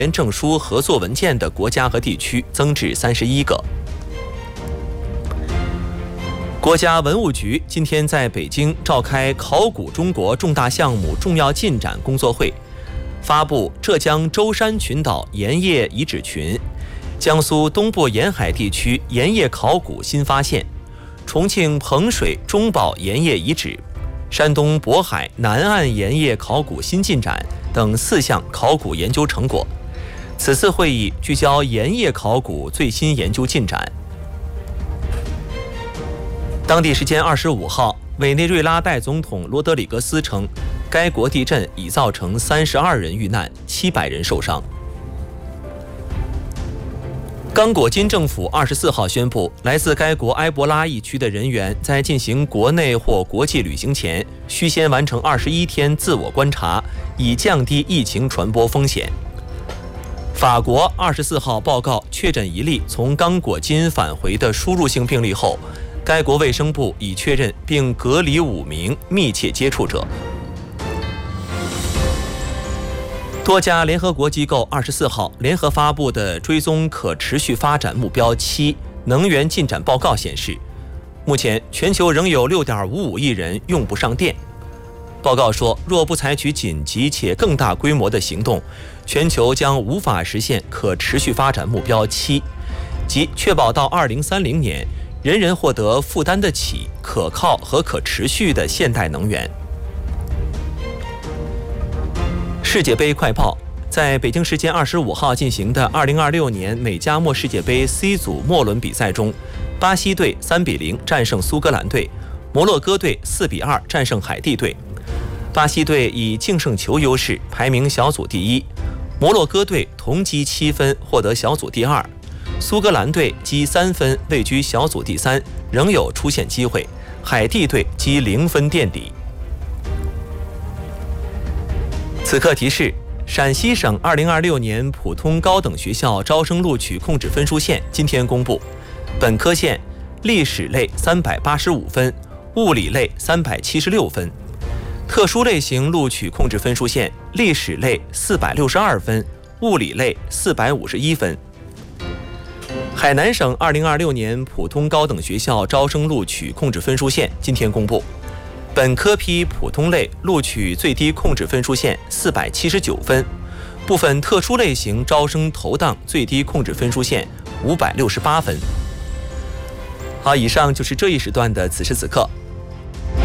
证书合作文件的国家和地区增至31个。国家文物局今天在北京召开考古中国重大项目重要进展工作会，发布浙江舟山群岛盐业遗址群、江苏东部沿海地区盐业考古新发现、重庆彭水中宝盐业遗址、山东渤海南岸盐业考古新进展等4项考古研究成果。此次会议聚焦盐业考古最新研究进展。当地时间25号，委内瑞拉代总统罗德里格斯称，该国地震已造成32人遇难，700人受伤。刚果金政府24号宣布，来自该国埃博拉疫区的人员在进行国内或国际旅行前，需先完成21天自我观察，以降低疫情传播风险。法国24号报告确诊1例从刚果金返回的输入性病例后，该国卫生部已确认并隔离5名密切接触者。多家联合国机构24号联合发布的追踪可持续发展目标7能源进展报告显示，目前全球仍有 6.55 亿人用不上电。报告说，若不采取紧急且更大规模的行动，全球将无法实现可持续发展目标7，即确保到2030年人人获得负担得起、可靠和可持续的现代能源。世界杯快报：在北京时间25号进行的2026年美加墨世界杯 C 组末轮比赛中，巴西队3-0战胜苏格兰队，摩洛哥队4-2战胜海地队。巴西队以净胜球优势排名小组第1，摩洛哥队同积7分获得小组第2，苏格兰队积3分位居小组第3，仍有出线机会，海地队积0分垫底。此刻提示：陕西省2026年普通高等学校招生录取控制分数线今天公布，本科线历史类385分，物理类376分；特殊类型录取控制分数线历史类462分，物理类451分。海南省2026年普通高等学校招生录取控制分数线今天公布，本科批普通类录取最低控制分数线479分，部分特殊类型招生投档最低控制分数线568分。好，以上就是这一时段的此时此刻。